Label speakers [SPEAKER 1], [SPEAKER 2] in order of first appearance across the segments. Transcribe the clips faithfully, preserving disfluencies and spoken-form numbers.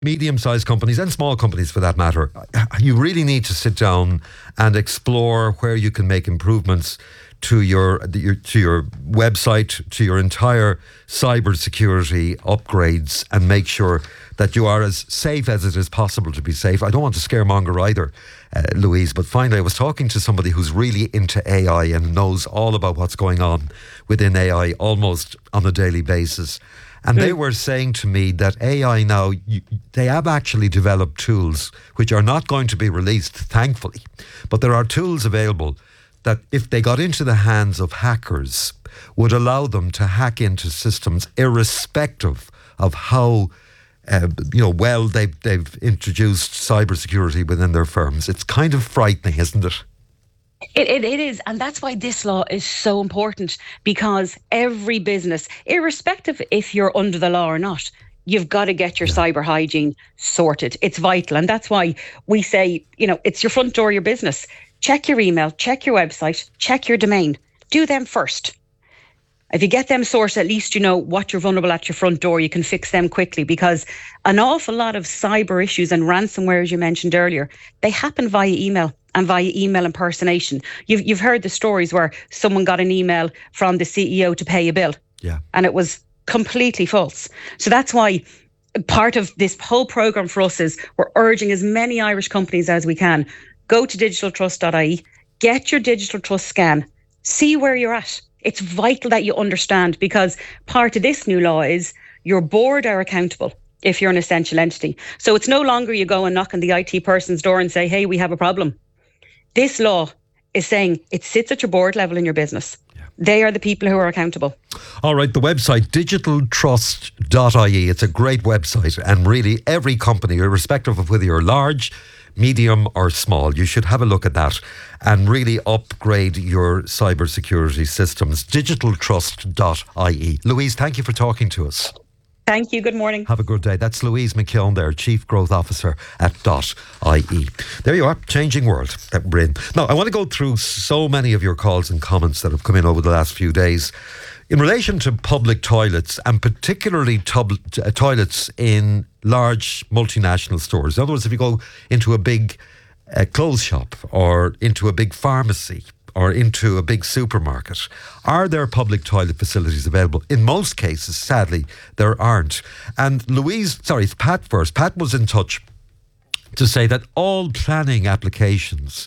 [SPEAKER 1] medium-sized companies and small companies for that matter, you really need to sit down and explore where you can make improvements to your, your to your website, to your entire cyber security upgrades, and make sure that you are as safe as it is possible to be safe. I don't want to scaremonger either, uh, Louise, but finally I was talking to somebody who's really into A I and knows all about what's going on within A I almost on a daily basis. And mm. they were saying to me that A I now, you, they have actually developed tools which are not going to be released, thankfully, but there are tools available that if they got into the hands of hackers would allow them to hack into systems irrespective of how uh, you know well they've, they've introduced cybersecurity within their firms. It's kind of frightening, isn't it?
[SPEAKER 2] It, it it is, and that's why this law is so important, because every business, irrespective if you're under the law or not, you've got to get your yeah. cyber hygiene sorted. It's vital, and that's why we say, you know, it's your front door, your business. Check your email, check your website, check your domain. Do them first. If you get them sorted, at least you know what you're vulnerable at your front door. You can fix them quickly, because an awful lot of cyber issues and ransomware, as you mentioned earlier, they happen via email and via email impersonation. You've you've heard the stories where someone got an email from the C E O to pay a bill,
[SPEAKER 1] yeah, and
[SPEAKER 2] it was completely false. So that's why part of this whole programme for us is we're urging as many Irish companies as we can, go to digital trust dot I E, get your digital trust scan, see where you're at. It's vital that you understand, because part of this new law is your board are accountable if you're an essential entity. So it's no longer you go and knock on the I T person's door and say, hey, we have a problem. This law is saying it sits at your board level in your business. Yeah. They are the people who are accountable.
[SPEAKER 1] All right, the website, digital trust dot I E. It's a great website, and really every company, irrespective of whether you're large, medium or small, you should have a look at that and really upgrade your cybersecurity systems. digital trust dot I E. Louise, thank you for talking to us.
[SPEAKER 2] Thank you. Good morning.
[SPEAKER 1] Have a good day. That's Louise McKeown there, Chief Growth Officer at .ie. There you are, changing world that we're in. Now, I want to go through so many of your calls and comments that have come in over the last few days in relation to public toilets, and particularly tub- uh, toilets in large multinational stores. In other words, if you go into a big uh, clothes shop or into a big pharmacy or into a big supermarket, are there public toilet facilities available? In most cases, sadly, there aren't. And Louise, sorry, it's Pat first. Pat was in touch to say that all planning applications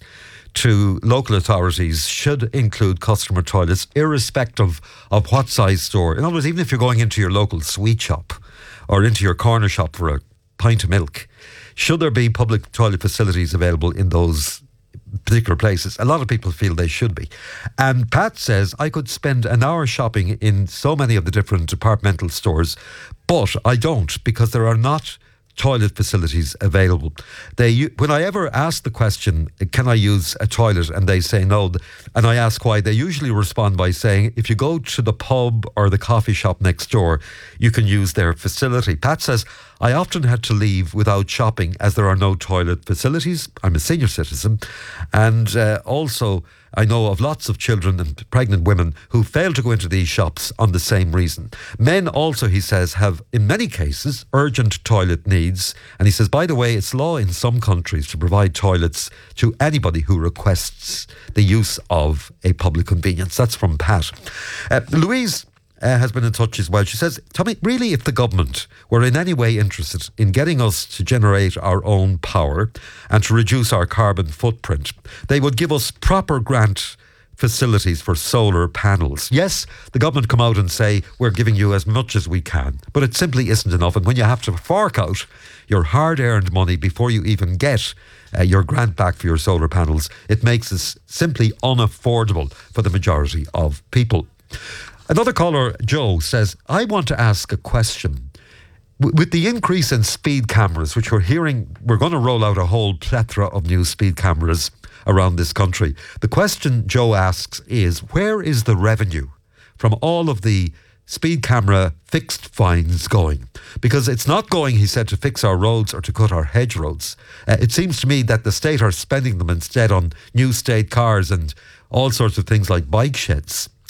[SPEAKER 1] to local authorities should include customer toilets, irrespective of what size store. In other words, even if you're going into your local sweet shop or into your corner shop for a pint of milk, should there be public toilet facilities available in those particular places? A lot of people feel they should be. And Pat says, I could spend an hour shopping in so many of the different departmental stores, but I don't, because there are not toilet facilities available. They, when I ever ask the question, can I use a toilet, and they say no, and I ask why, they usually respond by saying, if you go to the pub or the coffee shop next door, you can use their facility. Pat says, I often had to leave without shopping as there are no toilet facilities. I'm a senior citizen, and uh, also I know of lots of children and pregnant women who fail to go into these shops on the same reason. Men also, he says, have in many cases urgent toilet needs. And he says, by the way, it's law in some countries to provide toilets to anybody who requests the use of a public convenience. That's from Pat. Uh, Louise Uh, has been in touch as well. She says, Tommy, really, if the government were in any way interested in getting us to generate our own power and to reduce our carbon footprint, they would give us proper grant facilities for solar panels. Yes, the government come out and say, we're giving you as much as we can, but it simply isn't enough. And when you have to fork out your hard-earned money before you even get uh, your grant back for your solar panels, it makes it simply unaffordable for the majority of people. Another caller, Joe, says, I want to ask a question. W- with the increase in speed cameras, which we're hearing, we're going to roll out a whole plethora of new speed cameras around this country. The question Joe asks is, where is the revenue from all of the speed camera fixed fines going? Because it's not going, he said, to fix our roads or to cut our hedgerows. Uh, it seems to me that the state are spending them instead on new state cars and all sorts of things like bike sheds.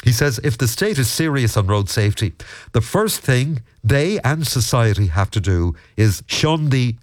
[SPEAKER 1] He says if the state is serious on road safety, the first thing they and society have to do is shun the